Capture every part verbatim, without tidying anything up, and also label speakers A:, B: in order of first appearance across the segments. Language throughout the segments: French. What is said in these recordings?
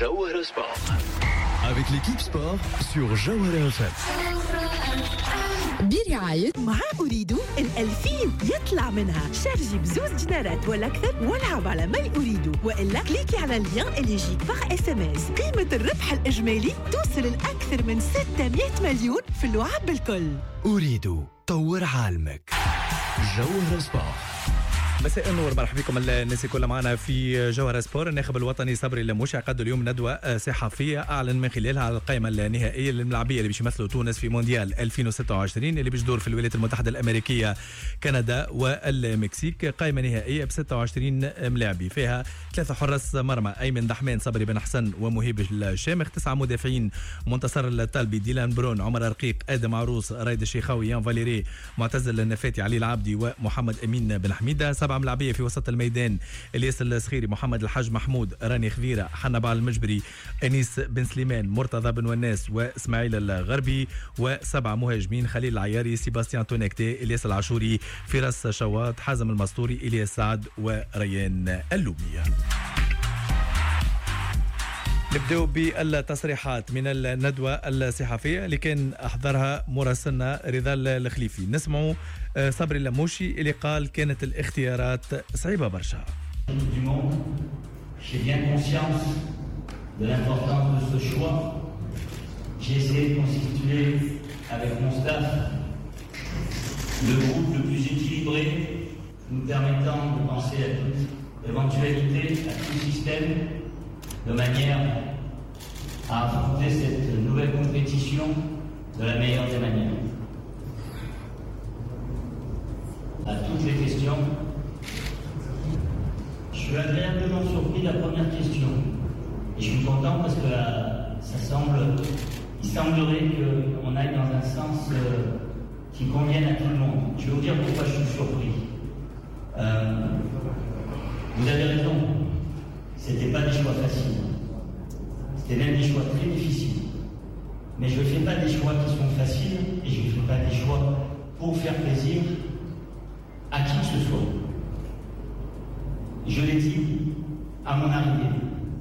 A: Jawhara Sport. Avec l'équipe sport sur Jawhara F M.
B: برعاية
C: مع أريد الألفين يطلع منها شارجي بزوز دينارات ولا أكثر والعب على ماي أريد وإلا كليكي على اللين اللي يجيك باغ اس ام اس. قيمة الربح الإجمالي توصل لأكثر من ستمائة مليون في اللعب بالكل.
A: أريد طور عالمك. جوهرة سبورت.
D: مساء النور، مرحبا بكم الناس كلها معنا في جوهرة سبور. الناخب الوطني صبري اللموشي عقد اليوم ندوة صحفية أعلن من خلالها على القائمة النهائية للملاعبية اللي باش يمثلوا تونس في مونديال ألفين وستة وعشرين اللي باش تدور في الولايات المتحدة الأمريكية، كندا والمكسيك. قائمة نهائية ب ستة وعشرين ملاعبي، فيها ثلاثة حراس مرمى: أيمن دحمان، صبري بن حسن ومهيب الشامخ. تسعة مدافعين: منتصر الطالبي، ديلان برون، عمر رقيق، آدم عروس، رايد الشيخاوي، يان فاليري، معتزل النفاتي، علي العبدي ومحمد أمين بن حميدة. سبعة ملاعبية في وسط الميدان: الياس الصخيري، محمد الحاج محمود، راني خذيرة، حنبال المجبري، أنيس بن سليمان، مرتضى بن وناس وإسماعيل الغربي. وسبعة مهاجمين: خليل العياري، سيباستيان تونيكتي، الياس العاشوري، فراس شواط، حازم المسطوري، الياس سعد وريان اللومية. نبدأ بالتصريحات من الندوة الصحفية اللي كان أحضرها مراسلنا رضا الخليفي. نسمعوا صبري اللموشي اللي قال كانت الاختيارات صعيبة برشا.
E: J'ai bien conscience de l'importance de ce choix. J'ai essayé de constituer avec mon staff le groupe le plus équilibré, nous permettant de penser à toute éventualité, à tout système, de manière à affronter cette nouvelle compétition de la meilleure des manières. À toutes les questions, je suis agréablement surpris de la première question. Et je suis content parce que là, ça semble, il semblerait qu'on aille dans un sens euh, qui convienne à tout le monde. Je vais vous dire pourquoi je suis surpris. Euh, vous avez raison. C'était pas des choix faciles. C'était même des choix très difficiles. Mais je ne fais pas des choix qui sont faciles et je ne fais pas des choix pour faire plaisir à qui que ce soit. Je l'ai dit à mon arrivée.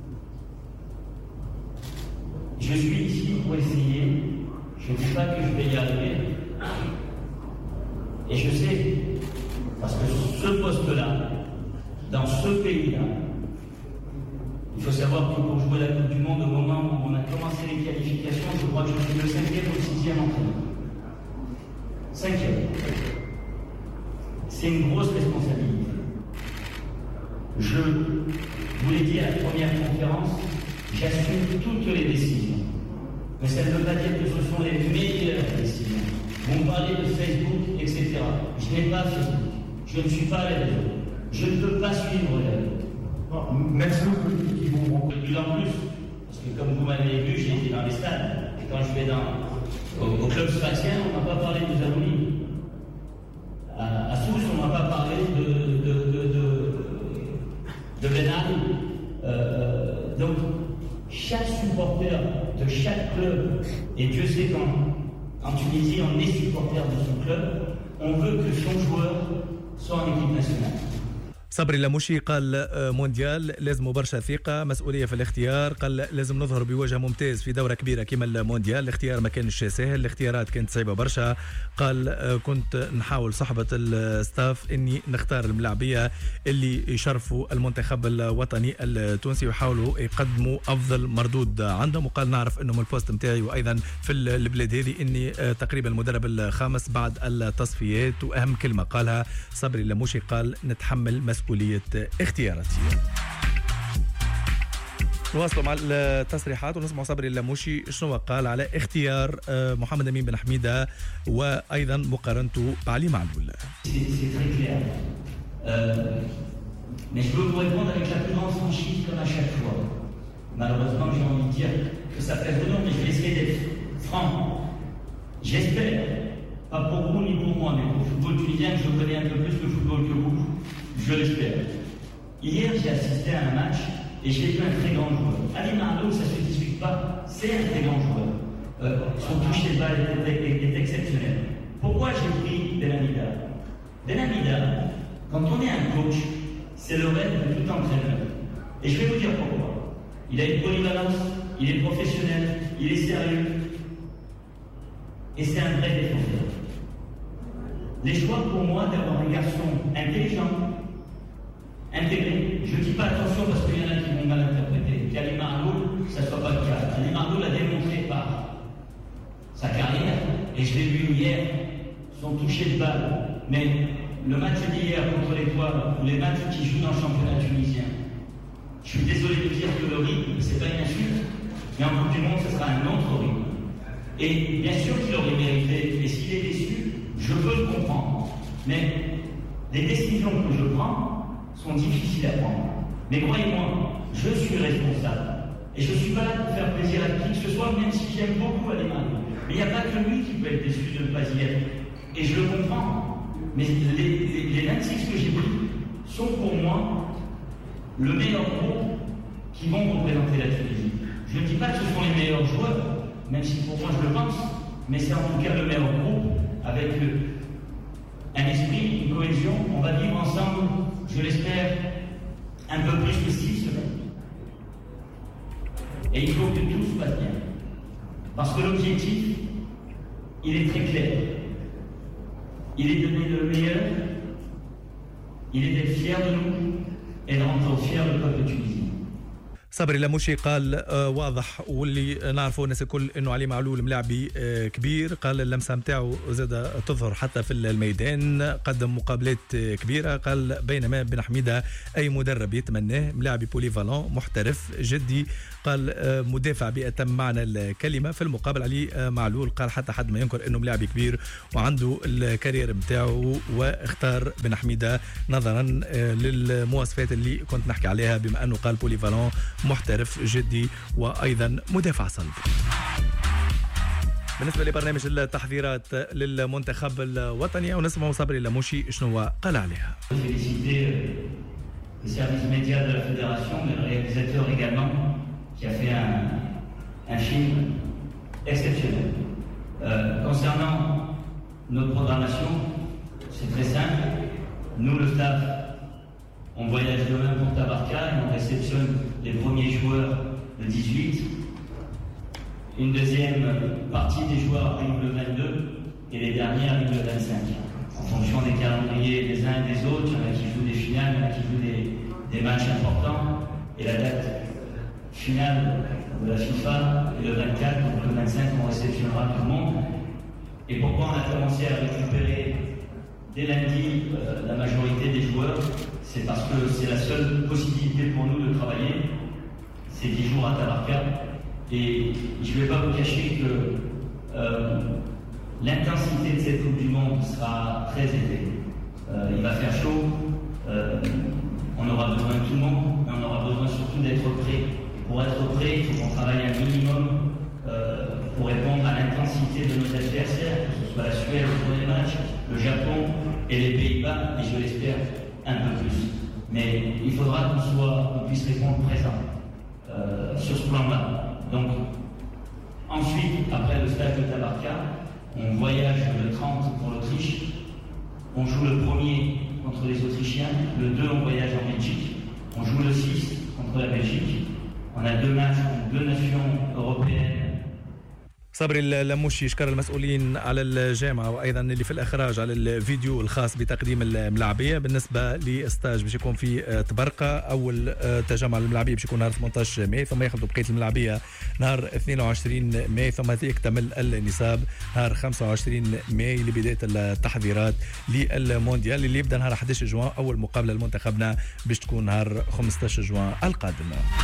E: Je suis ici pour essayer. Je ne dis pas que je vais y arriver. Et je sais, parce que ce poste-là, dans ce pays-là, il faut savoir que pour jouer la Coupe du Monde, au moment où on a commencé les qualifications, je crois que je suis le cinquième ou le sixième entraîneur. Cinquième. C'est une grosse responsabilité. Je vous l'ai dit à la première conférence, j'assume toutes les décisions. Mais ça ne veut pas dire que ce sont les meilleures décisions. Vous me parlez de Facebook, et cetera. Je n'ai pas Facebook. Je ne suis pas les réseaux. Je ne peux pas suivre les réseaux. Même si vous qui vont de plus en plus, parce que comme vous m'avez vu, j'ai été dans les stades. Et quand je vais dans, au, au club spatien, on ne m'a pas parlé de Zalouli. À, à Sousse, on ne m'a pas parlé de, de, de, de, de Ben Ali. Euh, donc, chaque supporter de chaque club, et Dieu sait qu'en en Tunisie, on est supporter de son club, on veut que son joueur soit en équipe nationale.
D: صبري اللموشي قال مونديال لازم برشا ثقة، مسؤولية في الاختيار. قال لازم نظهر بوجه ممتاز في دورة كبيرة كما المونديال. الاختيار ما كانش سهل، الاختيارات كانت صعيبة برشا. قال كنت نحاول صحبة الستاف اني نختار الملاعبية اللي يشرفوا المنتخب الوطني التونسي ويحاولوا يقدموا افضل مردود عندهم. وقال نعرف انه البوست متاعي وايضا في البلاد هذه اني تقريبا المدرب الخامس بعد التصفيات. واهم كلمة قالها صبري اللموشي قال نتحمل مسؤولية اختياراتي. نواصلوا مع التصريحات ونسمع صبري اللموشي شنو قال على اختيار محمد أمين بن حميدة وأيضا مقارنته بعلي معلول.
E: C'est très clair. Euh, mais je veux vous répondre avec la plus grande franchise comme à chaque fois. Malheureusement, j'ai envie de dire que ça pèse de nom, mais je vais essayer d'être franc. J'espère, pas pour vous ni pour moi, mais pour le football tunisien, je connais un peu plus le football que vous. Je l'espère. Hier, j'ai assisté à un match et j'ai vu un très grand joueur. Ali Marlowe, ça ne se discute pas, c'est un très grand joueur. Euh, son toucher de balle est, est, est, est exceptionnel. Pourquoi j'ai pris Benhamida? Benhamida, quand on est un coach, c'est le rêve de tout entraîneur. Et je vais vous dire pourquoi. il a une polyvalence, il est professionnel, il est sérieux. Et c'est un vrai défenseur. Les choix pour moi d'avoir un garçon intelligent, intégré. Je ne dis pas attention parce qu'il y en a qui vont mal interpréter. Qu'Ali Margoul, ça ne soit pas le cas. Ali Margoul a démontré par sa carrière, et je l'ai vu hier, son toucher de balle. Mais le match d'hier contre l'Étoile, ou les matchs qui jouent dans le championnat tunisien, je suis désolé de dire que le rythme, ce n'est pas une insulte, mais en Coupe du Monde, ce sera un autre rythme. Et bien sûr qu'il aurait mérité, et s'il est déçu, je peux le comprendre. Mais les décisions que je prends sont difficiles à prendre. Mais croyez-moi, je suis responsable. Et je ne suis pas là pour faire plaisir à qui que ce soit, même si j'aime beaucoup Ali Margoul. Mais il n'y a pas que lui qui peut être déçu de ne pas y être. Et je le comprends. Mais les, les, les vingt-six que j'ai pris sont pour moi le meilleur groupe qui vont représenter la Tunisie. Je ne dis pas que ce sont les meilleurs joueurs, même si pour moi je le pense, mais c'est en tout cas le meilleur groupe avec un esprit, une cohésion. On va vivre ensemble, je l'espère, un peu plus que six semaines. Et il faut que tout se passe bien. Parce que l'objectif, il est très clair. Il est de donner le meilleur, il est d'être fier de nous et de rendre fier le peuple tunisien.
D: صبري لموشي قال آه واضح واللي نعرفه الناس الكل انه علي معلول ملاعبي آه كبير. قال اللمسه نتاعو زاد تظهر حتى في الميدان، قدم مقابلات آه كبيره. قال بينما بن حميده اي مدرب يتمناه، ملاعبي بوليفالون محترف جدي. قال آه مدافع بأتم معنى الكلمه. في المقابل علي آه معلول قال حتى حد ما ينكر انه ملاعبي كبير وعنده الكارير نتاعو، واختار بن حميده نظرا آه للمواصفات اللي كنت نحكي عليها، بما انه قال بوليفالون محترف جدي وأيضا مدافع صلب. بالنسبة لبرنامج التحضيرات للمنتخب الوطني ونسمع صبري لموشي شنو قال عليها.
E: Les services médias de la fédération, mais le réalisateur également, qui a fait un, un film exceptionnel. Euh, concernant notre programmation, c'est très simple. Nous, le staff, on voyage demain pour Tabarka et on réceptionne les premiers joueurs le dix-huit. Une deuxième partie des joueurs arrive le vingt-deux et les derniers arrivent le vingt-cinq. En fonction des calendriers des uns et des autres, il y en a qui jouent des finales, il y en a qui jouent des, des matchs importants. Et la date finale de la FIFA est le vingt-quatre, donc le vingt-cinq on réceptionnera tout le monde. Et pourquoi on a commencé à récupérer dès lundi euh, la majorité des joueurs? C'est parce que c'est la seule possibilité pour nous de travailler. C'est dix jours à Tabarka. Et je ne vais pas vous cacher que euh, l'intensité de cette Coupe du Monde sera très élevée. Euh, il va faire chaud. Euh, on aura besoin de tout le monde, mais on aura besoin surtout d'être prêt. Et pour être prêt, il faut qu'on travaille un minimum euh, pour répondre à l'intensité de nos adversaires, que ce soit la Suède au premier match, le Japon et les Pays-Bas, et je l'espère, un peu plus. Mais il faudra qu'on soit, qu'on puisse répondre présent euh, sur ce plan-là. Donc, ensuite, après le stage de Tabarka, on voyage le trente pour l'Autriche. On joue le premier contre les Autrichiens. Le deux, on voyage en Belgique. On joue le six contre la Belgique. On a deux matchs contre deux nations européennes.
D: صبري اللموشي يشكر المسؤولين على الجامعة وأيضا اللي في الإخراج على الفيديو الخاص بتقديم الملاعبية. بالنسبة لستاج باش يكون في تبرقة، أول تجمع الملاعبية باش يكون نهار ثمانية عشر ماي، ثم ياخذوا بقية الملاعبية نهار اثنين وعشرين ماي، ثم يكتمل النصاب نهار خمسة وعشرين ماي لبداية التحضيرات للمونديال اللي يبدأ نهار أحد عشر جوان. أول مقابلة لمنتخبنا باش تكون نهار خمسة عشر جوان القادم.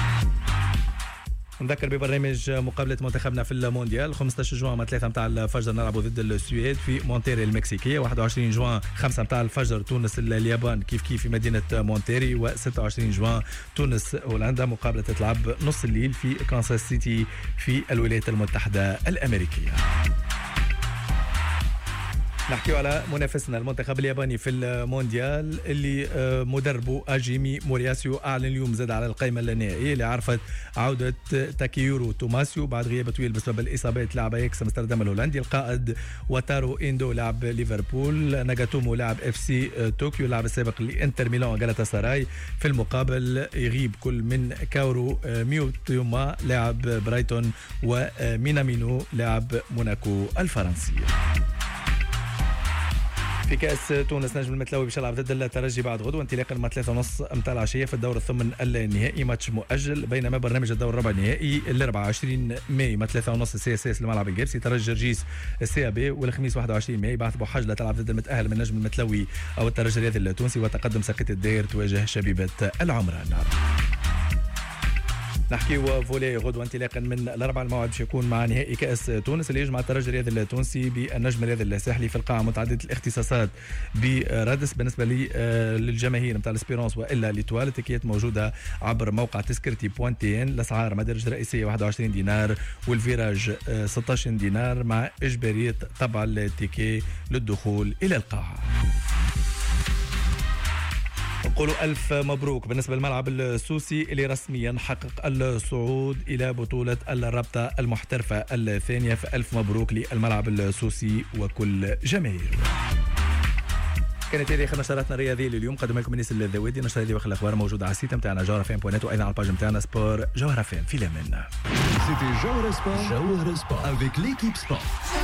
D: نذكر ببرنامج مقابلة منتخبنا في المونديال خمسة عشر جوان ثلاثة متاع الفجر نلعبوا ضد السويد في مونتيري المكسيكية، واحد وعشرين جوان خمسة متاع الفجر تونس اليابان كيف كيف في مدينة مونتيري، وستة وعشرين جوان تونس هولندا. مقابلة تتلعب نص الليل في كانساس سيتي في الولايات المتحدة الأمريكية. نحكيو على منافسنا المنتخب الياباني في المونديال اللي مدربه اجيمي مورياسيو اعلن اليوم زاد على القائمه النهائيه اللي عرفت عوده تاكيورو توماسيو بعد غياب طويل بسبب الاصابات. لاعب اياكس امستردام الهولندي، القائد واتارو اندو لاعب ليفربول، ناغاتومو لاعب اف سي طوكيو لاعب السابق لانتر ميلان وغالاتا سراي. في المقابل يغيب كل من كاورو ميوتوما لاعب برايتون ومينامينو لاعب موناكو الفرنسي. في كأس تونس نجم المتلاوي باش يلعب ضد الترجي بعد غدوة انطلاقا من ثلاثة ونص متاع العشية في الدور الثمن النهائي، ماتش مؤجل. بينما برنامج الدور الربع النهائي الأربعة وعشرين ماي ما ثلاثة ونص سي اس اس الملعب الجبسي ترجي جرجيس السي بي، والخميس واحد وعشرين ماي بعث بوحجلة تلعب ضد المتأهل من نجم المتلاوي أو الترجي الرياضي التونسي، وتقدم ساقية الدير تواجه شبيبة العمران. نحكيو فولي غدوة انطلاقا من الأربعة الموعد باش يكون مع نهائي كأس تونس اللي يجمع الترجي الرياضي التونسي بالنجم الرياضي الساحلي في القاعة متعددة الاختصاصات برادس. بالنسبة لي للجماهير نتاع الاسبيرونس والا ليتوال التيكيات موجودة عبر موقع تذكرتي بوانتين. الأسعار مدارج رئيسية واحد وعشرين دينار والفيراج ستة عشر دينار مع إجبارية طبع التيكي للدخول إلى القاعة. نقولوا ألف مبروك بالنسبة للملعب السوسي اللي رسميا حقق الصعود إلى بطولة الرابطة المحترفة الثانية، فألف مبروك للملعب السوسي وكل جماهير. كانت هذه اخر نشراتنا الرياضيه لليوم، قدم لكم انيس الذويدي. نشر هذه واخر الاخبار موجوده على السيت نتاعنا جوهره فين بوينت وايضا على الباج نتاعنا سبور جوهره فين. في الامان.
A: C'était Jawara Sport. Jawara Sport avec l'équipe sport.